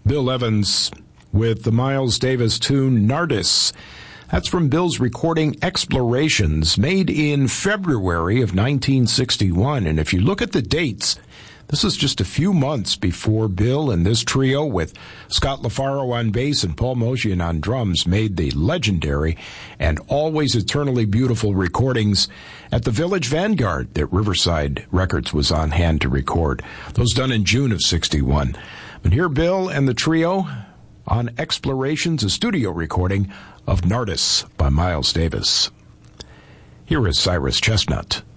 Bill Evans with the Miles Davis tune Nardis. That's from Bill's recording Explorations, made in February of 1961. And if you look at the dates, this is just a few months before Bill and this trio with Scott LaFaro on bass and Paul Motian on drums made the legendary and always eternally beautiful recordings at the Village Vanguard that Riverside Records was on hand to record. Those done in June of 61. But here Bill and the trio on Explorations, a studio recording of Nardis by Miles Davis. Here is Cyrus Chestnut.